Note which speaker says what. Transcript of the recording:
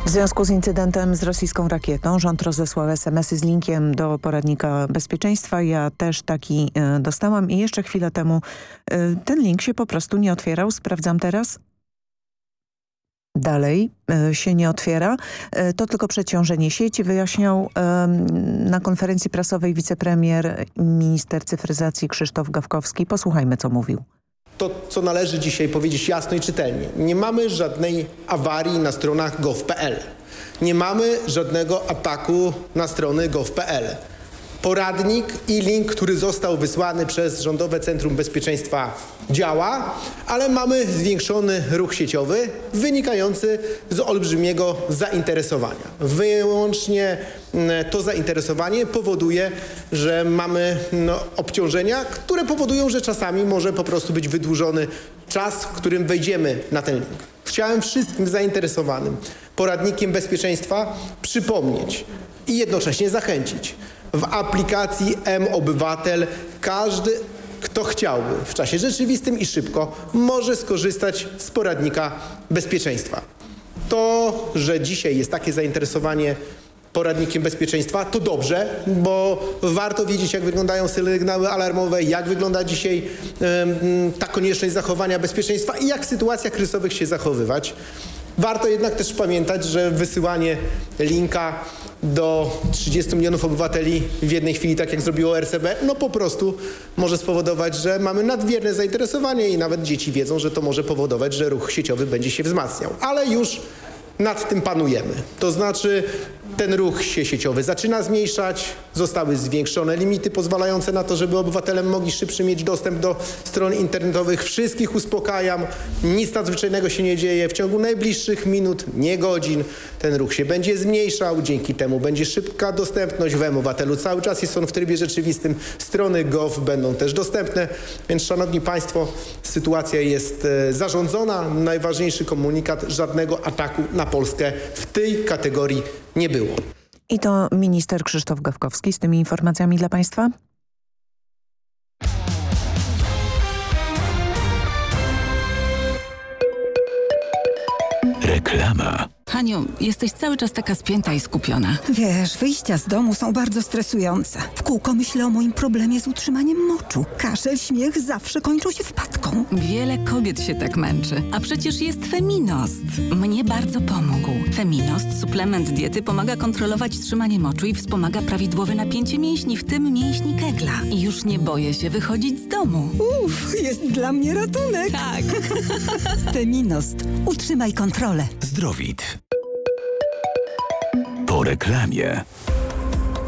Speaker 1: W związku z incydentem z rosyjską rakietą rząd rozesłał SMS-y z linkiem do poradnika bezpieczeństwa. Ja też taki dostałam i jeszcze chwilę temu ten link się po prostu nie otwierał. Sprawdzam teraz. Dalej się nie otwiera. To tylko przeciążenie sieci, wyjaśniał na konferencji prasowej wicepremier, minister cyfryzacji Krzysztof Gawkowski. Posłuchajmy, co mówił.
Speaker 2: To, co należy dzisiaj powiedzieć jasno i czytelnie. Nie mamy żadnej awarii na stronach gov.pl. Nie mamy żadnego ataku na strony gov.pl. Poradnik i link, który został wysłany przez Rządowe Centrum Bezpieczeństwa działa, ale mamy zwiększony ruch sieciowy wynikający z olbrzymiego zainteresowania. Wyłącznie to zainteresowanie powoduje, że mamy obciążenia, które powodują, że czasami może po prostu być wydłużony czas, w którym wejdziemy na ten link. Chciałem wszystkim zainteresowanym poradnikiem bezpieczeństwa przypomnieć i jednocześnie zachęcić. W aplikacji mObywatel każdy, kto chciałby w czasie rzeczywistym i szybko, może skorzystać z poradnika bezpieczeństwa. To, że dzisiaj jest takie zainteresowanie poradnikiem bezpieczeństwa, to dobrze, bo warto wiedzieć, jak wyglądają sygnały alarmowe, jak wygląda dzisiaj ta konieczność zachowania bezpieczeństwa i jak w sytuacjach kryzysowych się zachowywać. Warto jednak też pamiętać, że wysyłanie linka do 30 milionów obywateli w jednej chwili, tak jak zrobiło RCB, po prostu może spowodować, że mamy nadmierne zainteresowanie i nawet dzieci wiedzą, że to może powodować, że ruch sieciowy będzie się wzmacniał. Ale już nad tym panujemy. To znaczy ten ruch się sieciowy zaczyna zmniejszać, zostały zwiększone limity pozwalające na to, żeby obywatele mogli szybszy mieć dostęp do stron internetowych. Wszystkich uspokajam, nic nadzwyczajnego się nie dzieje. W ciągu najbliższych minut, nie godzin, ten ruch się będzie zmniejszał. Dzięki temu będzie szybka dostępność. W mObywatelu cały czas jest on w trybie rzeczywistym. Strony gov będą też dostępne. Więc szanowni państwo, sytuacja jest zarządzona. Najważniejszy komunikat: żadnego ataku na Polskę w tej kategorii nie było.
Speaker 1: I to minister Krzysztof Gawkowski z tymi informacjami dla państwa.
Speaker 3: Reklama.
Speaker 4: Haniu, jesteś cały czas taka spięta i skupiona.
Speaker 5: Wiesz, wyjścia z domu są bardzo stresujące. W kółko myślę o moim problemie z utrzymaniem moczu. Kaszel, śmiech zawsze kończą się wpadką.
Speaker 4: Wiele kobiet się tak męczy. A przecież jest Feminost. Mnie bardzo pomógł. Feminost, suplement diety, pomaga kontrolować trzymanie moczu i wspomaga prawidłowe napięcie mięśni, w tym mięśni Kegla. I już nie boję się wychodzić z domu.
Speaker 5: Jest dla mnie ratunek.
Speaker 4: Tak.
Speaker 5: Feminost. Utrzymaj kontrolę.
Speaker 3: Zdrowit. Po reklamie.